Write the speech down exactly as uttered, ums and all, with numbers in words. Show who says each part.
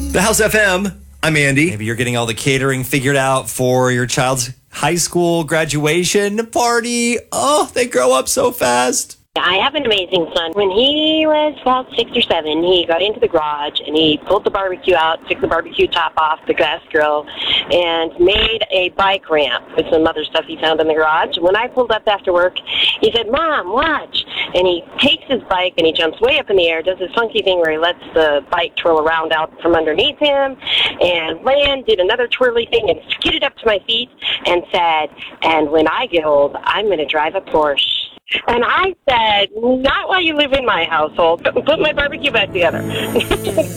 Speaker 1: The House F M. I'm Andy.
Speaker 2: Maybe you're getting all the catering figured out for your child's high school graduation party. Oh, they grow up so fast.
Speaker 3: I have an amazing son. When he was about six or seven, he got into the garage and he pulled the barbecue out, took the barbecue top off the gas grill, and made a bike ramp with some other stuff he found in the garage. When I pulled up after work, he said, "Mom, watch." And he takes his bike and he jumps way up in the air, does this funky thing where he lets the bike twirl around out from underneath him, and land, did another twirly thing, and skidded up to my feet and said, "And when I get old, I'm going to drive a Porsche." And I said, "Not while you live in my household. Put my barbecue back together."